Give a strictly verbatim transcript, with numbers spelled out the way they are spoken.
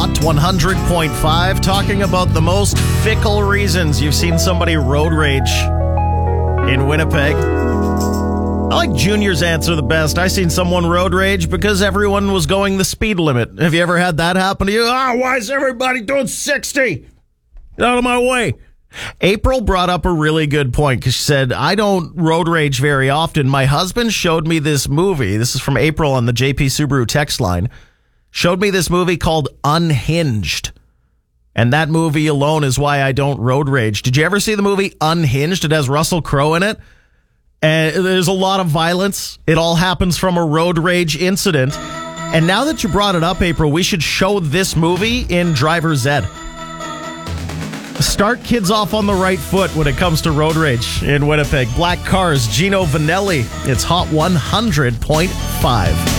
Hot one hundred point five, talking about the most fickle reasons you've seen somebody road rage in Winnipeg. I like Junior's answer the best. I seen someone road rage because everyone was going the speed limit. Have you ever had that happen to you? Ah, oh, why is everybody doing sixty? Get out of my way. April brought up a really good point because she said, I don't road rage very often. My husband showed me this movie. This is from April on the J P Subaru text line. Showed me this movie called Unhinged. And that movie alone is why I don't road rage. Did you ever see the movie Unhinged? It has Russell Crowe in it. And there's a lot of violence. It all happens from a road rage incident. And now that you brought it up, April, we should show this movie in Driver's Ed. Start kids off on the right foot when it comes to road rage in Winnipeg. Black Cars, Gino Vanelli. It's Hot one hundred point five.